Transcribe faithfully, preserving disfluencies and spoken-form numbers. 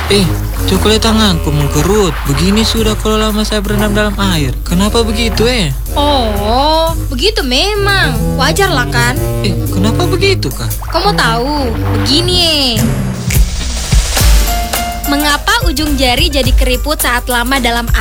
Eh, coba lihat tanganku mengkerut. Begini sudah kalau lama saya berendam dalam air. Kenapa begitu eh? Oh, begitu memang. Wajar lah kan? Eh, kenapa begitu kak? Kamu tahu, begini eh. Mengapa ujung jari jadi keriput saat lama dalam